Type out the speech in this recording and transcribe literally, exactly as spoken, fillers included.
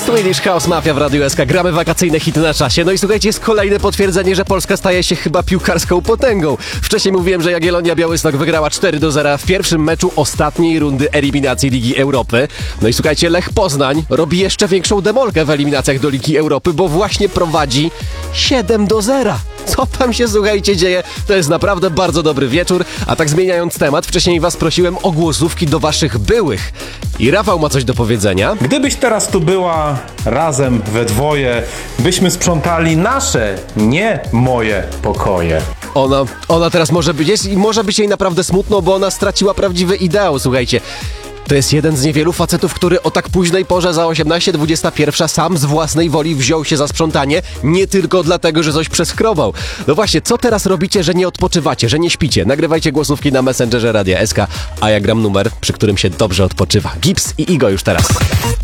Swedish House Mafia w Radiu S K. Gramy wakacyjne hity na czasie. No i słuchajcie, jest kolejne potwierdzenie, że Polska staje się chyba piłkarską potęgą. Wcześniej mówiłem, że Jagiellonia Białystok wygrała cztery do zera w pierwszym meczu ostatniej rundy eliminacji Ligi Europy. No i słuchajcie, Lech Poznań robi jeszcze większą demolkę w eliminacjach do Ligi Europy, bo właśnie prowadzi siedem do zera. Co tam się, słuchajcie, dzieje? To jest naprawdę bardzo dobry wieczór. A tak zmieniając temat, wcześniej was prosiłem o głosówki do waszych byłych. I Rafał ma coś do powiedzenia. Gdybyś teraz tu była razem we dwoje, byśmy sprzątali nasze, nie moje pokoje. Ona, ona teraz może być, jest, i może być jej naprawdę smutno, bo ona straciła prawdziwy ideał, słuchajcie. To jest jeden z niewielu facetów, który o tak późnej porze za osiemnaście dwadzieścia jeden sam z własnej woli wziął się za sprzątanie, nie tylko dlatego, że coś przeskrobał. No właśnie, co teraz robicie, że nie odpoczywacie, że nie śpicie? Nagrywajcie głosówki na Messengerze Radia S K, a ja gram numer, przy którym się dobrze odpoczywa. Gips i Igo już teraz.